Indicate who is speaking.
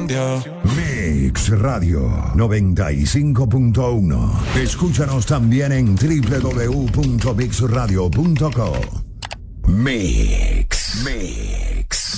Speaker 1: incendia.
Speaker 2: Mix Radio 95.1. Escúchanos también en www.mixradio.com. Mix.